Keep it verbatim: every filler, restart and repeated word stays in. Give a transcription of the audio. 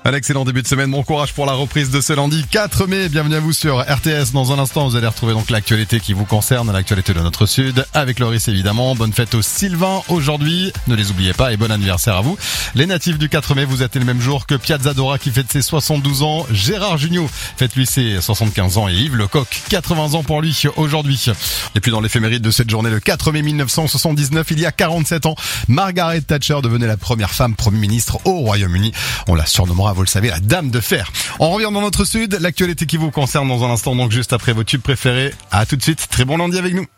Un excellent début de semaine, bon courage pour la reprise de ce lundi quatre mai. Bienvenue à vous sur R T S. Dans un instant, vous allez retrouver donc l'actualité qui vous concerne, l'actualité de notre sud, avec Loris évidemment. Bonne fête aux Sylvains aujourd'hui, ne les oubliez pas, et bon anniversaire à vous. Les natifs du quatre mai, vous êtes le même jour que Piazzadora qui fête ses soixante-douze ans, Gérard Jugnot fête lui ses soixante-quinze ans et Yves Lecoq, quatre-vingts ans pour lui aujourd'hui. Et puis dans l'éphéméride de cette journée, le quatre mai mille neuf cent soixante-dix-neuf, il y a quarante-sept ans, Margaret Thatcher devenait la première femme Premier ministre au Royaume-Uni. On la surnommera, vous le savez, la Dame de Fer. On revient dans notre sud, l'actualité qui vous concerne dans un instant, donc juste après vos tubes préférés. À tout de suite, très bon lundi avec nous.